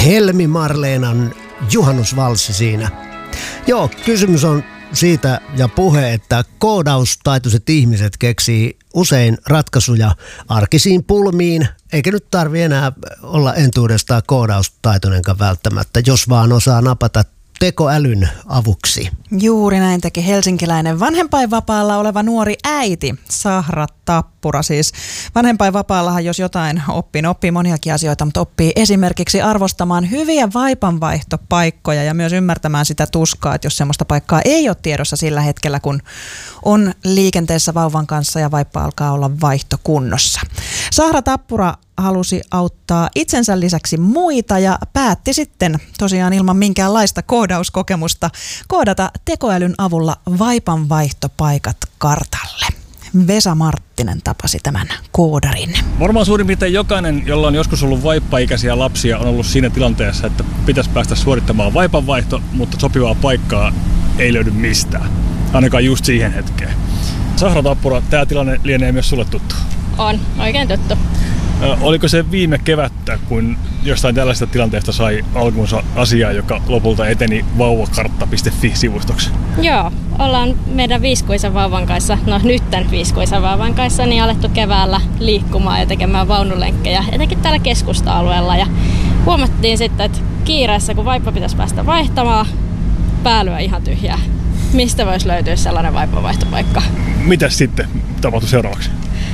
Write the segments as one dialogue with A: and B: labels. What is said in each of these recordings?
A: Helmi Marleenan juhannusvalssi siinä. Joo, kysymys on siitä ja puhe, että koodaustaitoiset ihmiset keksii usein ratkaisuja arkisiin pulmiin, eikä nyt tarvi enää olla entuudestaan koodaustaitoinenkaan välttämättä, jos vaan osaa napata tekoälyn avuksi.
B: Juuri näin teki helsinkiläinen vanhempainvapaalla oleva nuori äiti Sahra Tappura. Siis vanhempainvapaallahan jos jotain oppii moniakin asioita, mutta oppii esimerkiksi arvostamaan hyviä vaipanvaihtopaikkoja ja myös ymmärtämään sitä tuskaa, että jos semmoista paikkaa ei ole tiedossa sillä hetkellä, kun on liikenteessä vauvan kanssa ja vaippa alkaa olla vaihtokunnossa. Sahra Tappura halusi auttaa itsensä lisäksi muita ja päätti sitten tosiaan ilman minkäänlaista koodauskokemusta koodata tekoälyn avulla vaipanvaihtopaikat kartalle. Vesa Marttinen tapasi tämän koodarin.
C: Varmaan suurin piirtein jokainen, jolla on joskus ollut vaippaikäisiä lapsia, on ollut siinä tilanteessa, että pitäisi päästä suorittamaan vaipanvaihto, mutta sopivaa paikkaa ei löydy mistään. Ainakaan just siihen hetkeen. Sahra Tappura, tämä tilanne lienee myös sulle tuttu.
D: On, oikein tuttu.
C: Oliko se viime kevättä, kun jostain tällaisesta tilanteesta sai alkunsa asiaa, joka lopulta eteni vauvakartta.fi-sivustoksi?
D: Joo, ollaan meidän viisikuisen vauvan kanssa, nytten viisikuisen vauvan kanssa, niin alettu keväällä liikkumaan ja tekemään vaunulenkkejä, etenkin täällä keskusta-alueella. Ja huomattiin sitten, että kiireessä, kun vaippa pitäisi päästä vaihtamaan, pää lyö ihan tyhjää. Mistä voisi löytyä sellainen vaipanvaihtopaikka?
C: Mitäs sitten tapahtui seuraavaksi?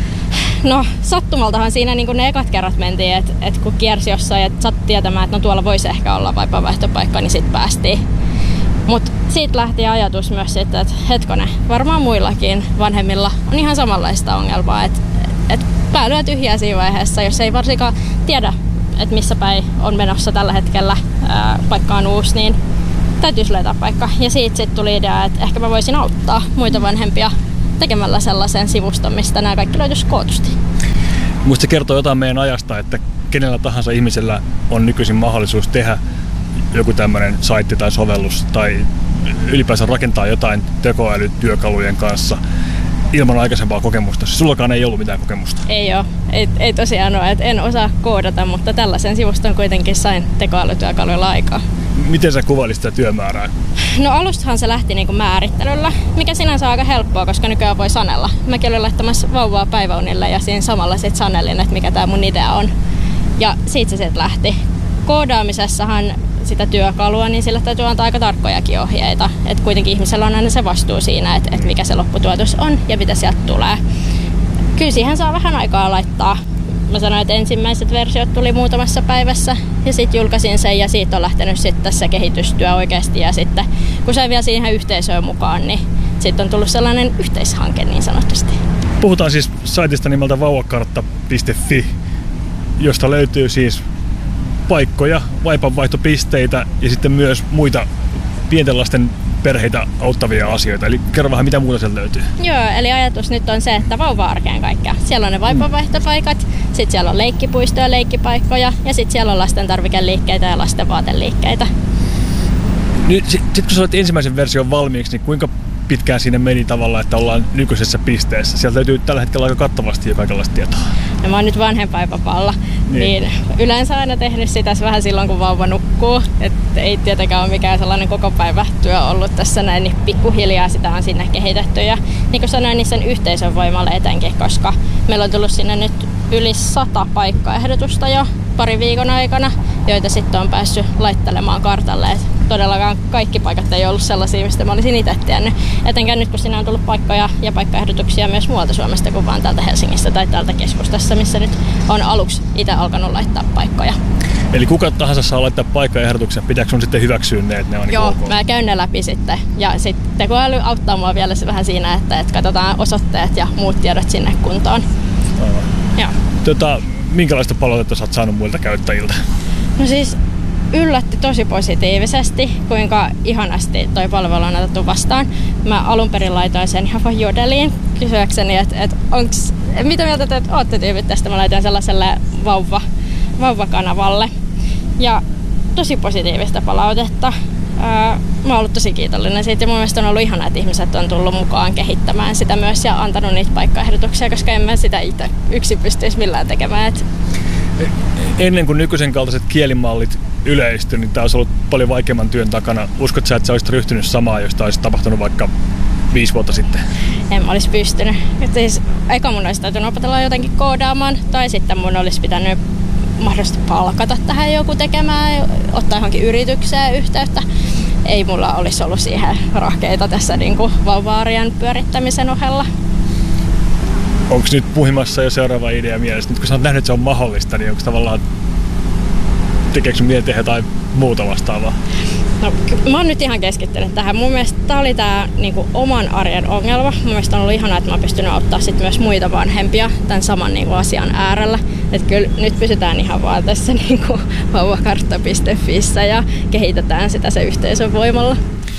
D: No sattumaltahan siinä niin ne ekat kerrat mentiin, että kun kiersi jossain ja sattui tietämään, että tuolla voisi ehkä olla vaipanvaihtopaikka, niin sitten päästiin. Mutta siitä lähti ajatus myös sitten, että hetkonen, varmaan muillakin vanhemmilla on ihan samanlaista ongelmaa, että pää lyö tyhjää siinä vaiheessa, jos ei varsinkaan tiedä, että missä päin on menossa tällä hetkellä, paikka on uusi, niin täytyisi löytää paikka. Ja siitä sitten tuli idea, että ehkä mä voisin auttaa muita vanhempia tekemällä sellaisen sivuston, mistä nämä kaikki löytyisi kootusti.
C: Musta se kertoo jotain meidän ajasta, että kenellä tahansa ihmisellä on nykyisin mahdollisuus tehdä joku tämmöinen saitti tai sovellus tai ylipäänsä rakentaa jotain tekoälytyökalujen kanssa ilman aikaisempaa kokemusta. Sullakaan ei ollut mitään kokemusta.
D: Ei ole. Ei tosiaan ole. En osaa koodata, mutta tällaisen sivuston kuitenkin sain tekoälytyökaluilla aikaa.
C: Miten sä kuvailisit sitä työmäärää?
D: No alustahan se lähti niinku määrittelyllä, mikä sinänsä on aika helppoa, koska nykyään voi sanella. Mäkin olin laittamassa vauvaa päiväunille ja siinä samalla sit sanelin, että mikä tää mun idea on. Ja siitä se sitten lähti. Koodaamisessahan sitä työkalua, niin sillä täytyy antaa aika tarkkojakin ohjeita. Että kuitenkin ihmisellä on aina se vastuu siinä, että mikä se lopputuotos on ja mitä sieltä tulee. Kyllä siihen saa vähän aikaa laittaa. Mä sanoin, että ensimmäiset versiot tuli muutamassa päivässä ja sitten julkaisin sen ja siitä on lähtenyt sitten se kehitystyö oikeasti. Ja sitten kun sain vielä siihen yhteisöön mukaan, niin sitten on tullut sellainen yhteishanke niin sanotusti.
C: Puhutaan siis saitista nimeltä vauvakartta.fi, josta löytyy siis paikkoja, vaipanvaihtopisteitä ja sitten myös muita pienten lasten perheitä auttavia asioita. Eli kerro vähän, mitä muuta sieltä löytyy. Joo,
D: eli ajatus nyt on se, että vauva-arkeen kaikkea. Siellä on ne vaipanvaihtopaikat, sitten siellä on leikkipuistoja, leikkipaikkoja ja sitten siellä on lasten tarvikeliikkeitä ja lasten vaateliikkeitä.
C: Sitten kun sä olet ensimmäisen version valmiiksi, niin kuinka pitkään siinä meni tavallaan, että ollaan nykyisessä pisteessä? Sieltä löytyy tällä hetkellä aika kattavasti jo kaikenlaista tietoa.
D: No mä oon nyt vanhempainvapaalla, niin yleensä aina tehnyt sitä vähän silloin, kun vauva nukkuu. Et ei tietenkään ole mikään sellainen koko päivä työ ollut tässä näin, niin pikkuhiljaa sitä on sinne kehitetty. Ja niin kuin sanoin, niin sen yhteisön voimalle etenkin, koska meillä on tullut sinne nyt yli 100 paikkaehdotusta jo pari viikon aikana, joita sitten on päässyt laittelemaan kartalle. Et todellakaan kaikki paikat ei ollut sellaisia, mistä mä olisin itse tiennyt. Etenkään nyt, kun sinne on tullut paikkoja ja paikkaehdotuksia myös muualta Suomesta kuin vaan täältä Helsingistä tai täältä keskustassa, missä nyt on aluksi itse alkanut laittaa paikkoja.
C: Eli kuka tahansa saa laittaa paikkaehdotuksen, pitääkö sun sitten hyväksyä ne, että ne on
D: Joo,
C: niin
D: mä käyn ne läpi sitten. Ja sitten tekoäly auttaa mua vielä vähän siinä, että katsotaan osoitteet ja muut tiedot sinne kuntoon.
C: Joo. Minkälaista palautetta sä oot saanut muilta käyttäjiltä?
D: No siis yllätti tosi positiivisesti, kuinka ihanasti toi palvelu on otettu vastaan. Mä alun perin laitoin sen ihan vaan Jodeliin kysyäkseni, että mitä mieltä te ootte tyypit tästä. Mä laitoin sellaiselle vauvakanavalle. Ja tosi positiivista palautetta. Mä oon ollut tosi kiitollinen siitä ja mun mielestä on ollut ihanaa, että ihmiset on tullut mukaan kehittämään sitä myös ja antanut niitä paikkaehdotuksia, koska en mä sitä itse yksin pystyisi millään tekemään.
C: ennen kuin nykyisen kaltaiset kielimallit yleistyi, niin tämä olisi ollut paljon vaikeamman työn takana. Uskotko sä, että sä olisit ryhtynyt samaan, jos tämä olisi tapahtunut vaikka 5 vuotta sitten?
D: En olisi pystynyt. Siis, eka mun olisi täytynyt opetella jotenkin koodaamaan, tai sitten mun olisi pitänyt mahdollisesti palkata tähän joku tekemään, ottaa johonkin yritykseen yhteyttä. Ei mulla olisi ollut siihen rahkeita tässä niin kuin vauva-arjen pyörittämisen ohella.
C: Onko nyt puhimassa jo seuraava idea mielessä? Nyt kun sä oot nähnyt, että se on mahdollista, niin onko tavallaan, tekeekö sun mieli tehdä jotain muuta vastaavaa?
D: No, mä oon nyt ihan keskittynyt tähän. Mun mielestä tää oli tää niinku oman arjen ongelma. Mun mielestä on ollut ihanaa, että mä oon pystynyt auttaa sit myös muita vanhempia tämän saman niinku asian äärellä. Et kyllä nyt pysytään ihan vaan tässä niinku vauvakartta.fissä ja kehitetään sitä se yhteisön voimalla.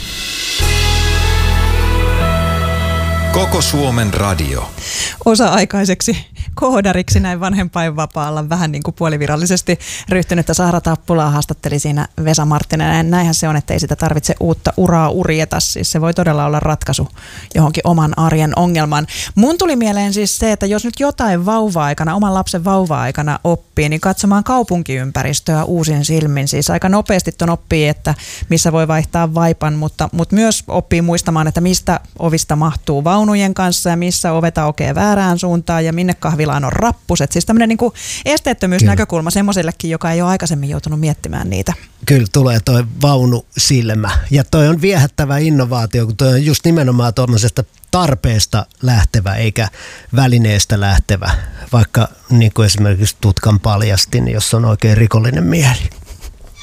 E: Koko Suomen radio.
B: Osa-aikaiseksi koodariksi näin vanhempainvapaalla vähän niin kuin puolivirallisesti ryhtynyttä Sahra Tappulaa haastatteli siinä Vesa Marttinen. Näinhän se on, että ei sitä tarvitse uutta uraa urjeta. Siis se voi todella olla ratkaisu johonkin oman arjen ongelmaan. Mun tuli mieleen siis se, että jos nyt jotain vauva-aikana, oman lapsen vauva-aikana oppii, niin katsomaan kaupunkiympäristöä uusin silmin. Siis aika nopeasti ton oppii, että missä voi vaihtaa vaipan, mutta myös oppii muistamaan, että mistä ovista mahtuu vaunujen kanssa ja missä ovet aukeaa väärään suuntaan ja minne kahvilaan on rappuset. Siis tämmöinen niin kuin esteettömyysnäkökulma semmoisellekin, joka ei ole aikaisemmin joutunut miettimään niitä.
A: Kyllä tulee toi vaunusilmä. Ja toi on viehättävä innovaatio, kun toi on just nimenomaan tuollaisesta tarpeesta lähtevä eikä välineestä lähtevä. Vaikka niin kuin esimerkiksi tutkan paljastin, jos on oikein rikollinen mieli.